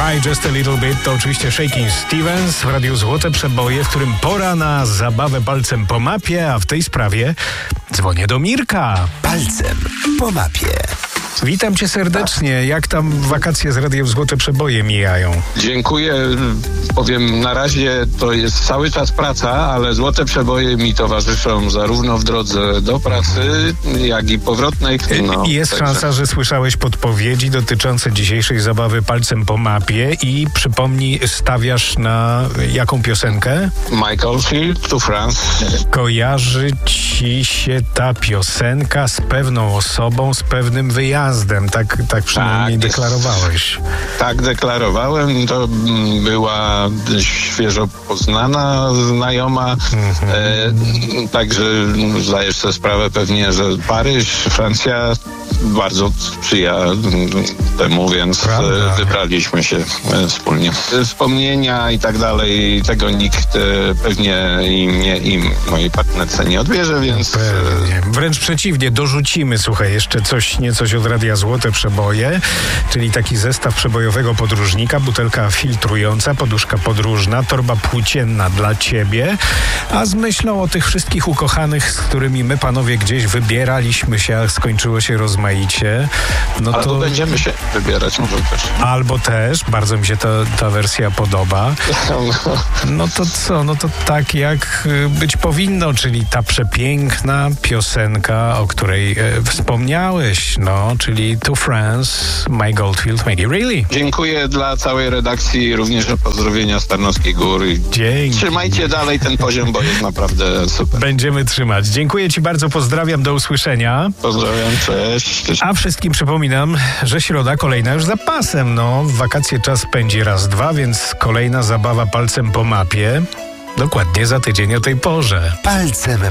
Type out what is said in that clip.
Cry Just a Little Bit to oczywiście Shakin' Stevens w Radiu Złote Przeboje, w którym pora na zabawę palcem po mapie, a w tej sprawie dzwonię do Mirka. Palcem po mapie. Witam cię serdecznie. Jak tam wakacje z Radiem Złote Przeboje mijają? Dziękuję. Powiem, na razie to jest cały czas praca, ale Złote Przeboje mi towarzyszą zarówno w drodze do pracy, jak i powrotnej. Jest szansa, że słyszałeś podpowiedzi dotyczące dzisiejszej zabawy palcem po mapie i przypomnij, stawiasz na jaką piosenkę? Michael Field to France. Kojarzy ci się ta piosenka z pewną osobą, z pewnym wyjazdem. Tak przynajmniej deklarowałeś. Tak deklarowałem. To była świeżo poznana znajoma. Także zdajesz sobie sprawę pewnie, że Paryż, Francja bardzo sprzyja temu, więc wybraliśmy się wspólnie. Wspomnienia i tak dalej, tego nikt pewnie i mnie, i mojej partnerce nie odbierze, więc... Pewnie. Wręcz przeciwnie, dorzucimy, słuchaj, jeszcze coś od Radia Złote Przeboje, czyli taki zestaw przebojowego podróżnika, butelka filtrująca, poduszka podróżna, torba płócienna dla ciebie, a z myślą o tych wszystkich ukochanych, z którymi my, panowie, gdzieś wybieraliśmy się, a skończyło się rozmaicie, no albo to... będziemy się wybierać, może też. Albo też, bardzo mi się ta wersja podoba. No to co? No to tak jak być powinno, czyli ta przepiękna piosenka, o której wspomniałeś, czyli To France, My Goldfield, Maggie Reilly. Dziękuję dla całej redakcji, również pozdrowienia z Tarnowskiej Góry. Dzięki. Trzymajcie dalej ten poziom, bo jest naprawdę super. Będziemy trzymać. Dziękuję ci bardzo, pozdrawiam, do usłyszenia. Pozdrawiam, cześć. A wszystkim przypominam, że środa kolejna już za pasem. W wakacje czas pędzi raz, dwa, więc kolejna zabawa palcem po mapie. Dokładnie za tydzień o tej porze. Palcem